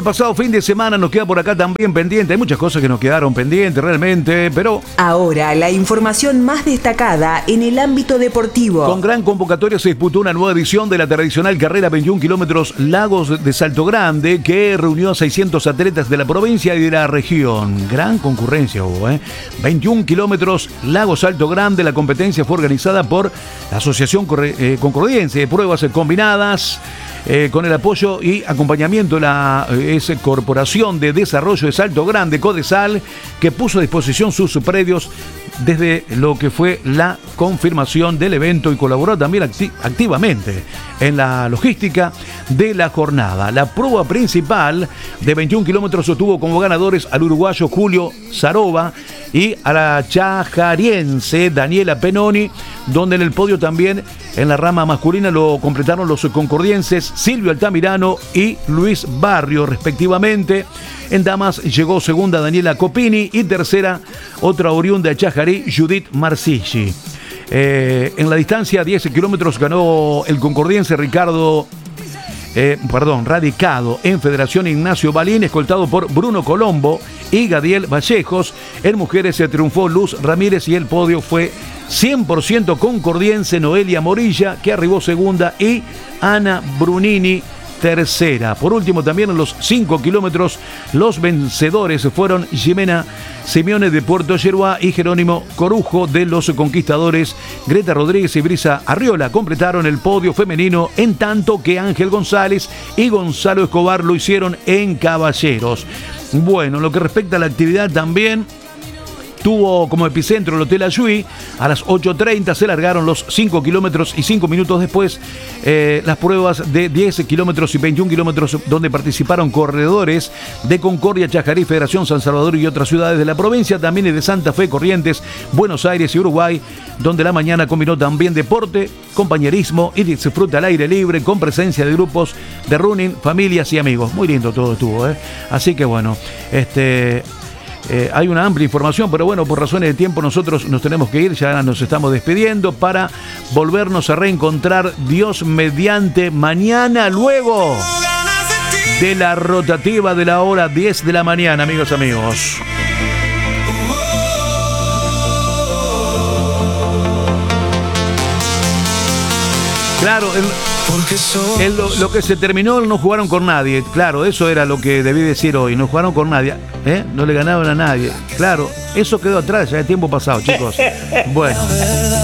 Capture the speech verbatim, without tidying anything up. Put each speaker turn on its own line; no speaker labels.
Pasado fin de semana nos queda por acá también pendiente. Hay muchas cosas que nos quedaron pendientes realmente, pero
ahora la información más destacada en el ámbito deportivo.
Con gran convocatoria se disputó una nueva edición de la tradicional carrera veintiún kilómetros Lagos de Salto Grande, que reunió a seiscientos atletas de la provincia y de la región. Gran concurrencia hubo, ¿eh? veintiún kilómetros Lagos Salto Grande. La competencia fue organizada por la Asociación eh, Concordiense de Pruebas Combinadas, eh, con el apoyo y acompañamiento de la eh, es Corporación de Desarrollo de Salto Grande, Codesal, que puso a disposición sus predios desde lo que fue la confirmación del evento y colaboró también acti- activamente en la logística de la jornada. La prueba principal de veintiún kilómetros sostuvo como ganadores al uruguayo Julio Saroba y a la chajariense Daniela Penoni, donde en el podio también en la rama masculina lo completaron los concordienses Silvio Altamirano y Luis Barrio, respectivamente. En damas llegó segunda Daniela Copini y tercera otra oriunda de Chajarí, Judith Marsigli. Eh, en la distancia diez kilómetros ganó el concordiense Ricardo, eh, perdón, radicado en Federación Ignacio Balín, escoltado por Bruno Colombo y Gadiel Vallejos. En mujeres se triunfó Luz Ramírez y el podio fue cien por ciento concordiense Noelia Morilla, que arribó segunda, y Ana Brunini tercera. Por último, también en los cinco kilómetros, los vencedores fueron Jimena Simeone de Puerto Yeruá y Jerónimo Corujo de los Conquistadores. Greta Rodríguez y Brisa Arriola completaron el podio femenino, en tanto que Ángel González y Gonzalo Escobar lo hicieron en caballeros. Bueno, lo que respecta a la actividad también tuvo como epicentro el Hotel Ayuí. A las ocho treinta se largaron los cinco kilómetros y cinco minutos después eh, las pruebas de diez kilómetros y veintiún kilómetros, donde participaron corredores de Concordia, Chajarí, Federación San Salvador y otras ciudades de la provincia, también de Santa Fe, Corrientes, Buenos Aires y Uruguay, donde la mañana combinó también deporte, compañerismo y disfrute al aire libre con presencia de grupos de running, familias y amigos. Muy lindo todo estuvo, ¿eh? Así que bueno, este... Eh, hay una amplia información, pero bueno, por razones de tiempo nosotros nos tenemos que ir, ya nos estamos despidiendo para volvernos a reencontrar, Dios mediante, mañana, luego de la rotativa de la hora diez de la mañana, amigos, amigos. Claro, el, el, lo, lo que se terminó, no jugaron con nadie. Claro, eso era lo que debí decir hoy. No jugaron con nadie, ¿eh? No le ganaron a nadie. Claro, eso quedó atrás, ya es tiempo pasado, chicos. Bueno.